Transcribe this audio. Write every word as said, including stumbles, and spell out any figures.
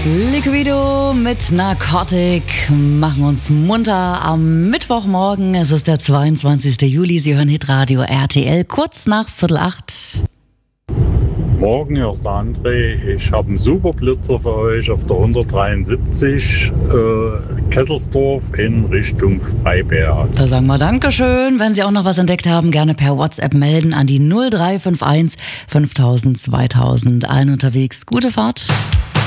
Liquido mit Narcotic machen uns munter am Mittwochmorgen. Es ist der zweiundzwanzigsten Juli. Sie hören Hitradio R T L kurz nach Viertel acht. Morgen, hier ist der André. Ich habe einen super Blitzer für euch auf der hundertdreiundsiebzig äh, Kesselsdorf in Richtung Freiberg. Da sagen wir Dankeschön. Wenn Sie auch noch was entdeckt haben, gerne per WhatsApp melden an die null drei fünf eins fünftausend zweitausend. Allen unterwegs gute Fahrt.